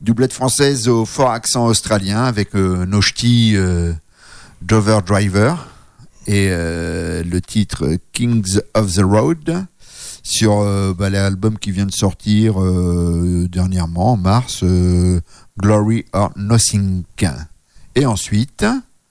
Doublette française au fort accent australien avec nos ch'tis Dover Driver et le titre Kings of the Road sur l'album qui vient de sortir dernièrement en mars, Glory or Nothing. Et ensuite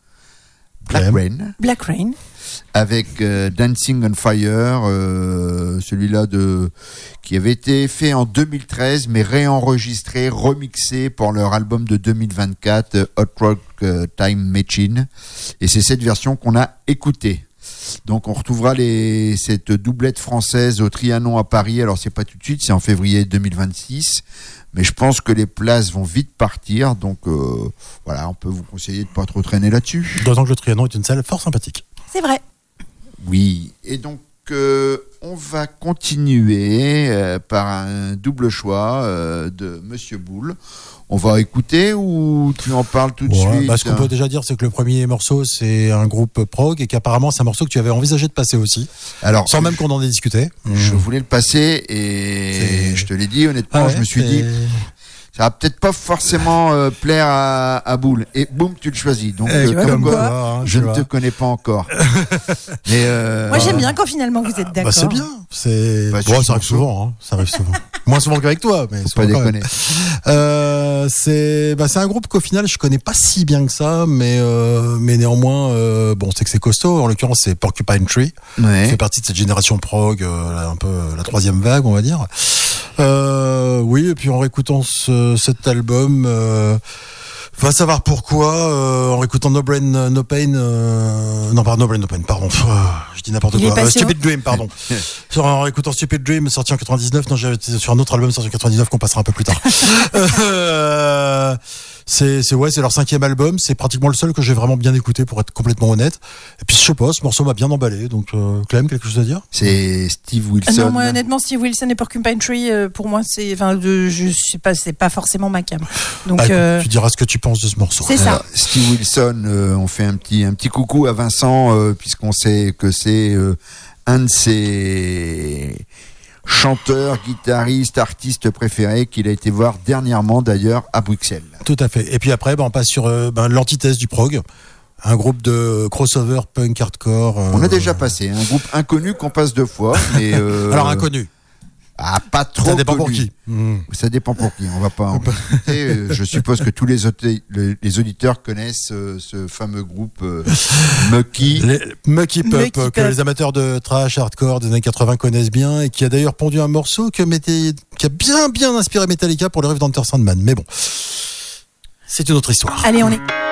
Black Rain avec Dancing on Fire, celui-là qui avait été fait en 2013 mais réenregistré, remixé pour leur album de 2024 Hot Rock Time Machine, et c'est cette version qu'on a écoutée. Donc on retrouvera cette doublette française au Trianon à Paris. Alors c'est pas tout de suite, c'est en février 2026, mais je pense que les places vont vite partir, donc voilà, on peut vous conseiller de pas trop traîner là-dessus. D'autant que le Trianon est une salle fort sympathique. C'est vrai. Oui, et donc on va continuer par un double choix de Monsieur Boule. On va écouter ou tu en parles tout de suite? Ce qu'on peut déjà dire, c'est que le premier morceau, c'est un groupe prog et qu'apparemment, c'est un morceau que tu avais envisagé de passer aussi. Alors, sans même qu'on en ait discuté. Je voulais le passer et je te l'ai dit, honnêtement, je me suis dit, ça va peut-être pas forcément plaire à Boule. Et boum, tu le choisis. Donc, comme quoi, je ne te connais pas encore. Mais moi, j'aime bien quand finalement vous êtes d'accord. C'est bien. Ça arrive souvent. Hein. Ça arrive souvent. Moins souvent qu'avec toi, mais faut pas déconner. C'est un groupe qu'au final je connais pas si bien que ça, mais néanmoins, c'est que c'est costaud. En l'occurrence, c'est Porcupine Tree. Ouais. Fait partie de cette génération prog, un peu la troisième vague, on va dire. Oui, et puis en réécoutant cet album, va savoir pourquoi, en réécoutant No Brain, No Pain, No Brain, No Pain, pardon, je dis n'importe quoi, Stupid Dream, pardon. En réécoutant Stupid Dream, sorti en 99, non, j'avais été sur un autre album sorti en 99 qu'on passera un peu plus tard. C'est leur 5e album, c'est pratiquement le seul que j'ai vraiment bien écouté pour être complètement honnête. Et puis je sais pas, ce morceau m'a bien emballé, donc Clem, quelque chose à dire? C'est Steve Wilson. Non, moi honnêtement, Steve Wilson et Porcupine Tree, pour moi je sais pas, c'est pas forcément ma cam. Donc tu diras ce que tu penses de ce morceau. C'est ça. Steve Wilson, on fait un petit coucou à Vincent, puisqu'on sait que c'est un de ses chanteur, guitariste, artiste préféré qu'il a été voir dernièrement d'ailleurs à Bruxelles. Tout à fait. Et puis après, on passe sur l'antithèse du prog, un groupe de crossover punk hardcore. On a déjà passé un groupe inconnu qu'on passe 2 fois, mais alors inconnu. Ah, pas trop. Ça dépend connu. pour qui. Ça dépend pour qui. On va pas en discuter. Je suppose que tous les auditeurs connaissent ce fameux groupe Mucky. Mucky Pup, que les amateurs de thrash hardcore des années 80 connaissent bien et qui a d'ailleurs pondu un morceau qui a bien inspiré Metallica pour le riff d'Enter Sandman. Mais bon, c'est une autre histoire. Allez, on est.